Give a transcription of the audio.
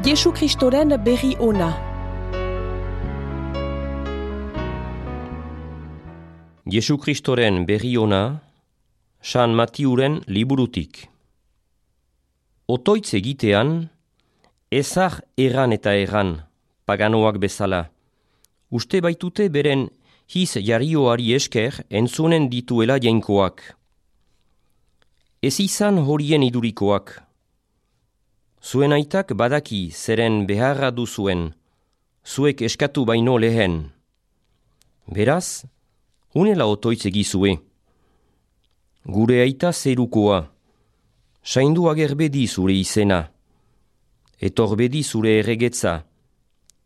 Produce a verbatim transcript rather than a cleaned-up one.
Jesu Kristoren berri ona. Jesu Kristoren berri ona, San Matiuren liburutik. Otoitz egitean, ezar erran eta erran, paganoak bezala. Uste baitute beren hiz jarioari esker entzunen dituela jainkoak. Ez izan horien idurikoak. Zuen aitak badaki zeren beharra duzuen, zuek eskatu baino lehen. Beraz, unela otoitz egizue. Gure aita zerukoa, saindu agerbedi zure izena. Etorbedi zure erregetza,